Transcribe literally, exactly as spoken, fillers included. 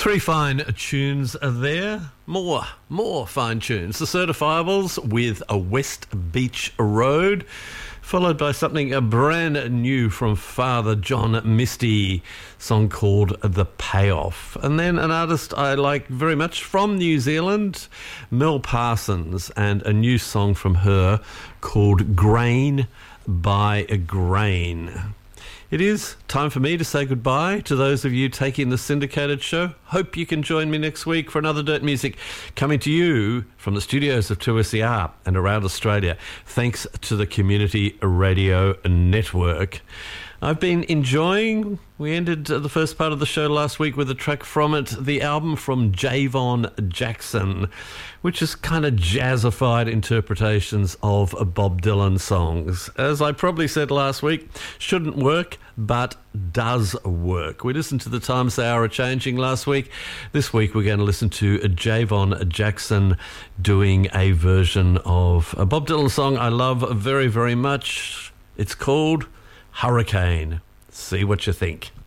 Three fine tunes are there. More, more fine tunes. The Certifiables with a West Beach Road, followed by something uh, brand new from Father John Misty, song called The Payoff. And then an artist I like very much from New Zealand, Mel Parsons, and a new song from her called Grain by Grain. It is time for me to say goodbye to those of you taking the syndicated show. Hope you can join me next week for another Dirt Music coming to you from the studios of two S E R and around Australia, thanks to the Community Radio Network. I've been enjoying, we ended the first part of the show last week with a track from it, the album from Javon Jackson, which is kind of jazzified interpretations of Bob Dylan songs. As I probably said last week, shouldn't work, but does work. We listened to The Times They Are Changing last week. This week we're going to listen to Javon Jackson doing a version of a Bob Dylan song I love very, very much. It's called Hurricane. See what you think.